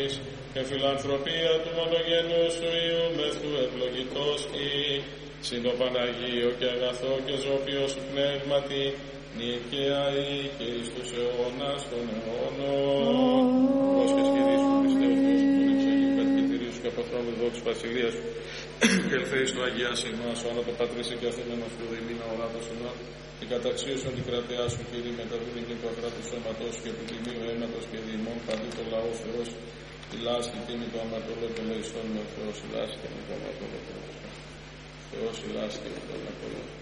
ζωής και φιλανθρωπία του μονογενού σου Υιού μεθού ευλογητός ή συν το Παναγίο και αγαθό και ζώπιο σου πνεύματι νίκαια ή και εις τους αιώνας των αιώνων. Ως και σχεδίσου Χριστέ ο Θεός των εξαγίου κατοικητηρίου και αποθρόμου δόξου βασιλείας σου και ελθέης του Αγίας ημάς ο άνατο πατρίσαι και αθήμενος του δεημήνα οράτος ημάς και καταξίωσον την κρατεά σου Κύριε μετά του νίκη του ακράτου σώματός σου και του τιμίου αίματος και διημών παντού το λαό Θεός η λάστη τίμη το αματολό και λαϊστόν με ο Θεός η λάστη με το αματολό Θεός η λάστη με το αματολό